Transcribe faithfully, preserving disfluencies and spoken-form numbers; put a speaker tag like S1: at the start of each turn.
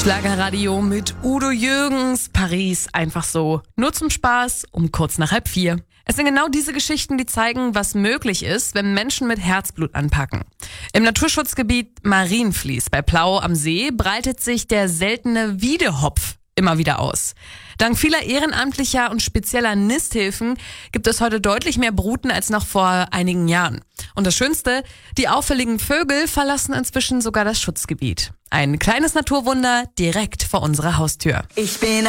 S1: Schlagerradio mit Udo Jürgens, Paris einfach so. Nur zum Spaß um kurz nach halb vier. Es sind genau diese Geschichten, die zeigen, was möglich ist, wenn Menschen mit Herzblut anpacken. Im Naturschutzgebiet Marienfließ bei Plau am See breitet sich der seltene Wiedehopf immer wieder aus. Dank vieler ehrenamtlicher und spezieller Nisthilfen gibt es heute deutlich mehr Bruten als noch vor einigen Jahren. Und das Schönste, die auffälligen Vögel verlassen inzwischen sogar das Schutzgebiet. Ein kleines Naturwunder direkt vor unserer Haustür.
S2: Ich bin